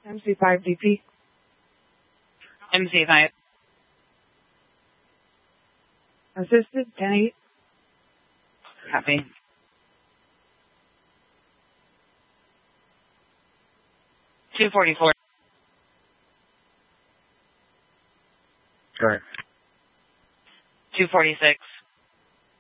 MC5DP. MC5. Assisted 10-8. Copy. 244. Correct. 246.